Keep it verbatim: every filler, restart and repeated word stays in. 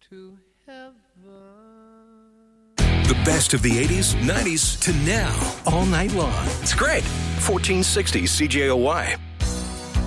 to heaven. The best of the eighties, nineties to now, all night long. It's great. fourteen sixty C J O Y.